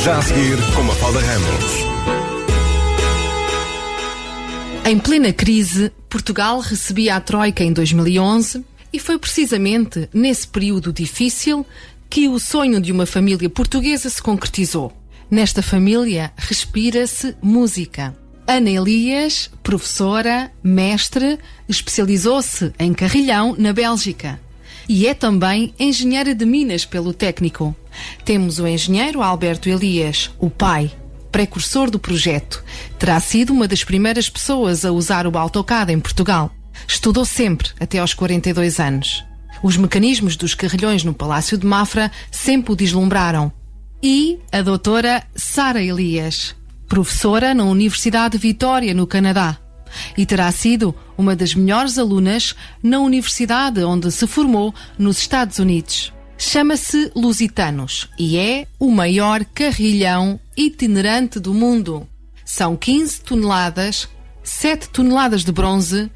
Já a seguir, com Mafalda Ramos. Em plena crise, Portugal recebia a Troika em 2011 e foi precisamente nesse período difícil que o sonho de uma família portuguesa se concretizou. Nesta família respira-se música. Ana Elias, professora, mestre, especializou-se em carrilhão na Bélgica e é também engenheira de minas pelo técnico. Temos o engenheiro Alberto Elias, o pai, precursor do projeto. Terá sido uma das primeiras pessoas a usar o AutoCAD em Portugal. Estudou sempre até aos 42 anos. Os mecanismos dos carrilhões no Palácio de Mafra sempre o deslumbraram. E a doutora Sara Elias, professora na Universidade de Vitória, no Canadá. E terá sido uma das melhores alunas na universidade onde se formou nos Estados Unidos. Chama-se Lusitanos e é o maior carrilhão itinerante do mundo. São 15 toneladas, 7 toneladas de bronze,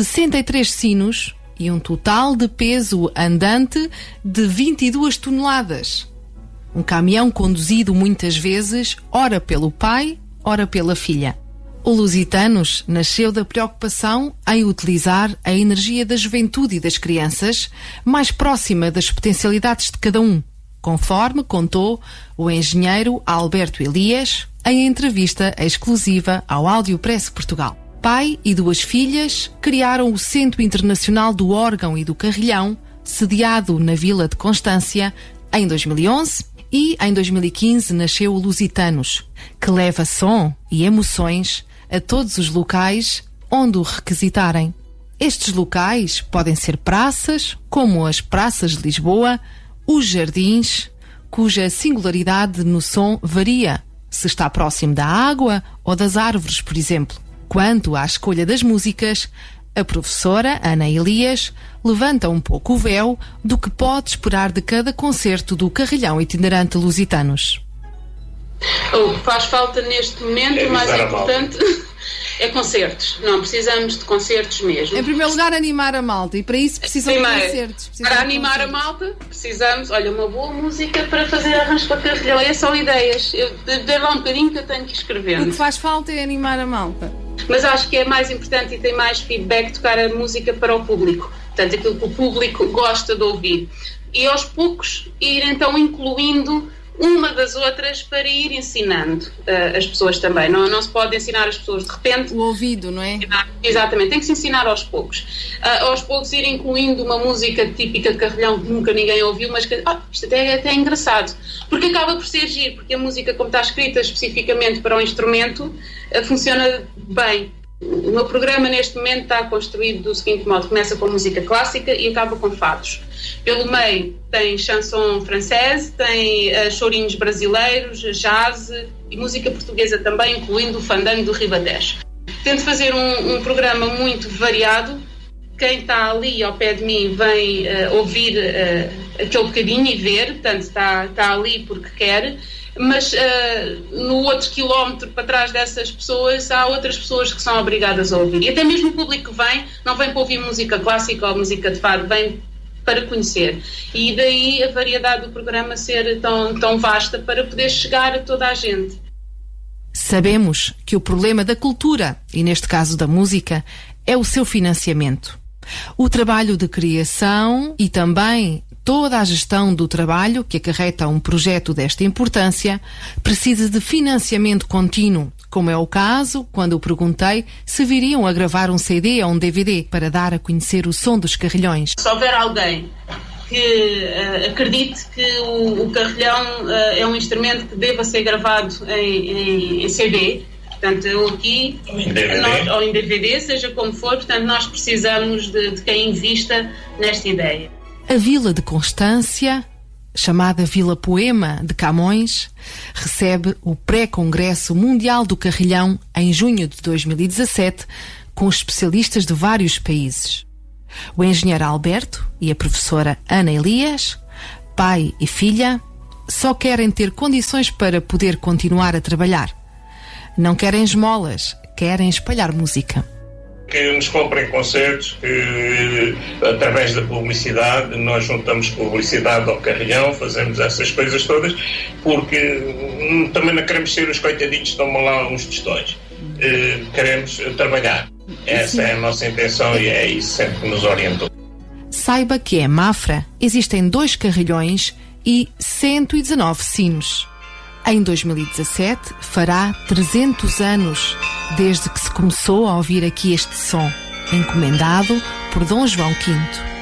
63 sinos e um total de peso andante de 22 toneladas. Um caminhão conduzido muitas vezes, ora pelo pai, ora pela filha. O Lusitanos nasceu da preocupação em utilizar a energia da juventude e das crianças mais próxima das potencialidades de cada um, conforme contou o engenheiro Alberto Elias em entrevista exclusiva ao Audiopress Portugal. Pai e 2 filhas criaram o Centro Internacional do Órgão e do Carrilhão, sediado na Vila de Constância, em 2011, e em 2015 nasceu o Lusitanos, que leva som e emoções a todos os locais onde o requisitarem. Estes locais podem ser praças, como as praças de Lisboa, os jardins, cuja singularidade no som varia, se está próximo da água ou das árvores, por exemplo. Quanto à escolha das músicas, a professora Ana Elias levanta um pouco o véu do que pode esperar de cada concerto do carrilhão itinerante Lusitanos. O que faz falta neste momento, o mais importante, é concertos. Não, precisamos de concertos mesmo. Em primeiro lugar, animar a malta, e para isso precisam de concertos. Para animar a malta, precisamos, uma boa música para fazer arranjos para carrilhão. Essas são ideias. Dê lá um bocadinho que eu tenho que escrever. O que faz falta é animar a malta. Mas acho que é mais importante e tem mais feedback tocar a música para o público. Portanto, aquilo que o público gosta de ouvir. E aos poucos ir então incluindo uma das outras para ir ensinando as pessoas também. Não se pode ensinar as pessoas de repente. O ouvido, não é? Exatamente, tem que se ensinar aos poucos. Aos poucos ir incluindo uma música típica de carrilhão que nunca ninguém ouviu, mas que isto até é engraçado. Porque acaba por ser giro, porque a música, como está escrita especificamente para um instrumento, funciona bem. O meu programa neste momento está construído do seguinte modo: começa com música clássica e acaba com fados. Pelo meio tem chanson francês, tem chorinhos brasileiros, jazz e música portuguesa também, incluindo o fandango do Ribatejo. Tento fazer um programa muito variado. Quem está ali ao pé de mim vem ouvir aquele bocadinho e ver, portanto está ali porque quer. Mas no outro quilómetro para trás dessas pessoas há outras pessoas que são obrigadas a ouvir. E até mesmo o público que vem, não vem para ouvir música clássica ou música de fado, vem para conhecer. E daí a variedade do programa ser tão vasta para poder chegar a toda a gente. Sabemos que o problema da cultura, e neste caso da música, é o seu financiamento. O trabalho de criação e também toda a gestão do trabalho que acarreta um projeto desta importância precisa de financiamento contínuo, como é o caso quando eu perguntei se viriam a gravar um CD ou um DVD para dar a conhecer o som dos carrilhões. Se houver alguém que acredite que o carrilhão é um instrumento que deva ser gravado em CD, portanto, eu aqui, ou em DVD, seja como for, portanto, nós precisamos de quem invista nesta ideia. A Vila de Constância, chamada Vila Poema de Camões, recebe o pré-congresso mundial do carrilhão em junho de 2017, com especialistas de vários países. O engenheiro Alberto e a professora Ana Elias, pai e filha, só querem ter condições para poder continuar a trabalhar. Não querem esmolas, querem espalhar música. Que nos comprem concertos, que através da publicidade, nós juntamos publicidade ao carrilhão, fazemos essas coisas todas, porque também não queremos ser os coitadinhos que tomam lá uns tostões. Queremos trabalhar. Essa é a nossa intenção e é isso sempre que nos orientou. Saiba que em Mafra existem 2 carrilhões e 119 sinos. Em 2017 fará 300 anos desde que se começou a ouvir aqui este som, encomendado por Dom João V.